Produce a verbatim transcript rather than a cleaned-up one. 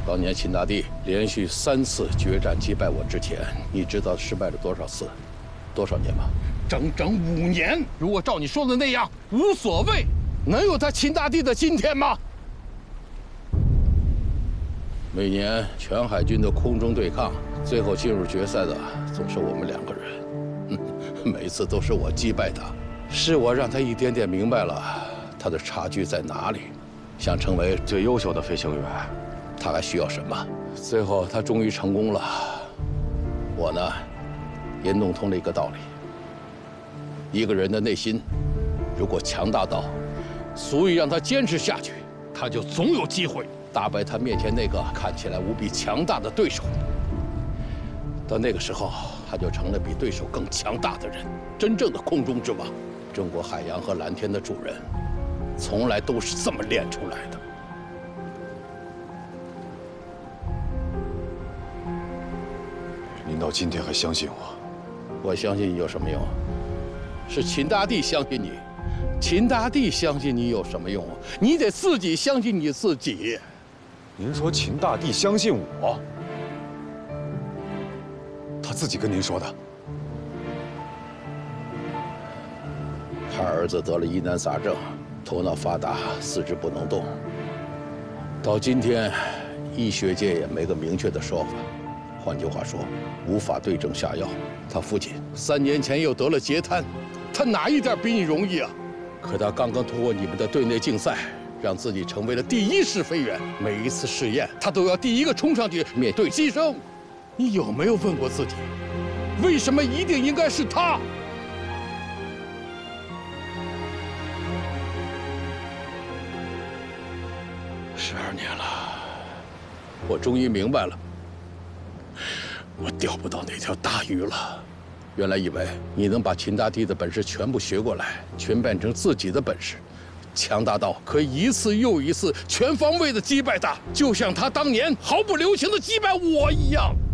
当年秦大帝连续三次决战击败我之前，你知道失败了多少次，多少年吗？整整五年。如果照你说的那样，无所谓，能有他秦大帝的今天吗？每年全海军的空中对抗，最后进入决赛的总是我们两个人，每次都是我击败他，是我让他一点点明白了他的差距在哪里，想成为最优秀的飞行员。 他还需要什么？最后他终于成功了。我呢，也弄通了一个道理：一个人的内心，如果强大到足以让他坚持下去，他就总有机会打败他面前那个看起来无比强大的对手。到那个时候，他就成了比对手更强大的人，真正的空中之王。中国海洋和蓝天的主人，从来都是这么练出来的。 您到今天还相信我？ 我相信你有什么用啊？是秦大帝相信你，秦大帝相信你有什么用啊？你得自己相信你自己。 您说秦大帝相信我？他自己跟您说的？ 他儿子得了疑难杂症，头脑发达，四肢不能动。到今天，医学界也没个明确的说法。 换句话说，无法对症下药。他父亲三年前又得了截瘫，他哪一点比你容易啊？可他刚刚通过你们的队内竞赛，让自己成为了第一试飞员。每一次试验，他都要第一个冲上去面对牺牲。你有没有问过自己，为什么一定应该是他？十二年了，我终于明白了。 我钓不到那条大鱼了。原来以为你能把秦大帝的本事全部学过来，全变成自己的本事，强大到可以一次又一次全方位的击败他，就像他当年毫不留情的击败我一样。